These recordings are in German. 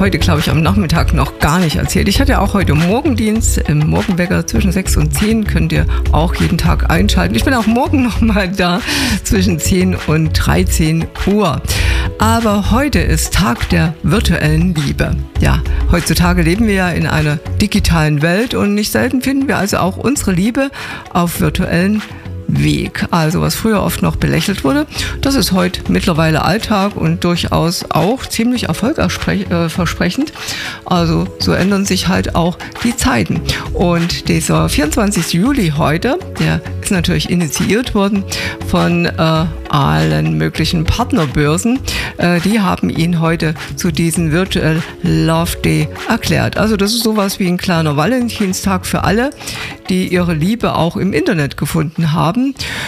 heute, glaube ich, am Nachmittag noch gar nicht erzählt. Ich hatte auch heute Morgendienst im Morgenwecker zwischen 6 und 10. Könnt ihr auch jeden Tag einschalten. Ich bin auch morgen nochmal da zwischen 10 und 13 Uhr. Aber heute ist Tag der virtuellen Liebe. Ja, heutzutage leben wir ja in einer digitalen Welt und nicht selten finden wir also auch unsere Liebe auf virtuellen Weg. Also was früher oft noch belächelt wurde, das ist heute mittlerweile Alltag und durchaus auch ziemlich erfolgversprechend. Also so ändern sich halt auch die Zeiten. Und dieser 24. Juli heute, der ist natürlich initiiert worden von allen möglichen Partnerbörsen. Die haben ihn heute zu diesem Virtual Love Day erklärt. Also das ist sowas wie ein kleiner Valentinstag für alle, die ihre Liebe auch im Internet gefunden haben.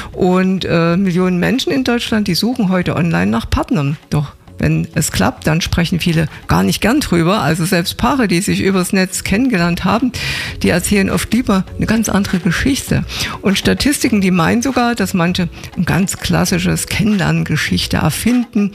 Und Millionen Menschen in Deutschland, die suchen heute online nach Partnern. Doch wenn es klappt, dann sprechen viele gar nicht gern drüber. Also selbst Paare, die sich übers Netz kennengelernt haben, die erzählen oft lieber eine ganz andere Geschichte. Und Statistiken, die meinen sogar, dass manche ein ganz klassisches Kennenlerngeschichte erfinden,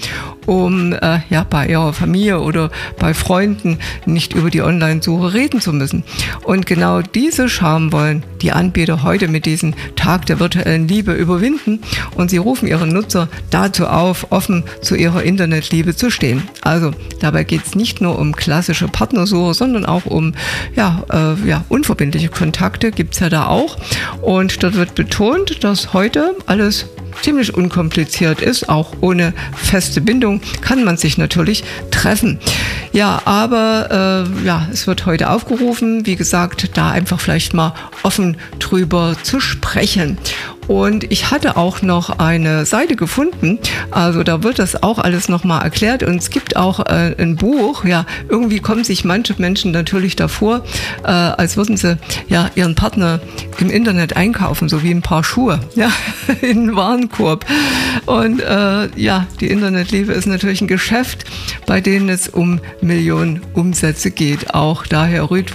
um bei ihrer Familie oder bei Freunden nicht über die Online-Suche reden zu müssen. Und genau diese Scham wollen die Anbieter heute mit diesem Tag der virtuellen Liebe überwinden. Und sie rufen ihre Nutzer dazu auf, offen zu ihrer Internetliebe zu stehen. Also dabei geht es nicht nur um klassische Partnersuche, sondern auch um unverbindliche Kontakte gibt es ja da auch. Und dort wird betont, dass heute alles ziemlich unkompliziert ist, auch ohne feste Bindung kann man sich natürlich treffen. Ja, aber es wird heute aufgerufen, wie gesagt, da einfach vielleicht mal offen drüber zu sprechen. Und ich hatte auch noch eine Seite gefunden, also da wird das auch alles nochmal erklärt und es gibt auch ein Buch, ja, irgendwie kommen sich manche Menschen natürlich davor, als würden sie ja ihren Partner im Internet einkaufen, so wie ein paar Schuhe, ja, in einen Warenkorb. Und die Internetliebe ist natürlich ein Geschäft, bei dem es um Millionen Umsätze geht. Auch daher rührt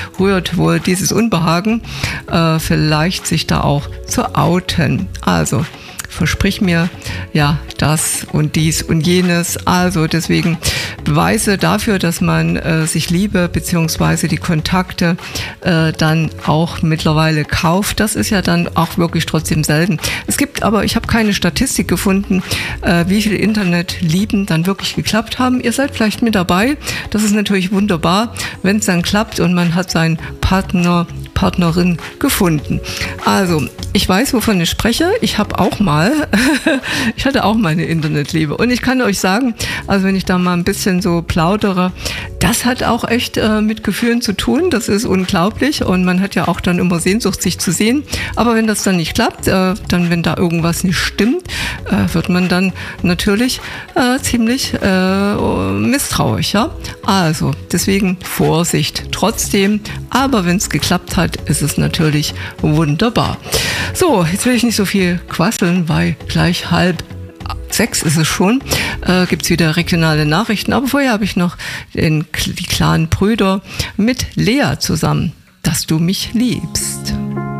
wohl dieses Unbehagen, vielleicht sich da auch zu outen. Also versprich mir ja das und dies und jenes. Also deswegen Beweise dafür, dass man sich Liebe bzw. die Kontakte dann auch mittlerweile kauft. Das ist ja dann auch wirklich trotzdem selten. Es gibt aber, ich habe keine Statistik gefunden, wie viele Internetlieben dann wirklich geklappt haben. Ihr seid vielleicht mit dabei. Das ist natürlich wunderbar, wenn es dann klappt und man hat seinen Partnerin gefunden. Also, ich weiß, wovon ich spreche. Ich hatte auch mal eine Internetliebe. Und ich kann euch sagen, also wenn ich da mal ein bisschen so plaudere, das hat auch echt mit Gefühlen zu tun. Das ist unglaublich. Und man hat ja auch dann immer Sehnsucht, sich zu sehen. Aber wenn das dann nicht klappt, wenn da irgendwas nicht stimmt, wird man dann natürlich ziemlich misstrauisch. Ja? Also, deswegen Vorsicht trotzdem. Aber wenn es geklappt hat, ist es natürlich wunderbar. So, jetzt will ich nicht so viel quasseln, weil gleich 5:30 ist es schon, gibt es wieder regionale Nachrichten. Aber vorher habe ich noch die kleinen Brüder mit Lea zusammen, dass du mich liebst.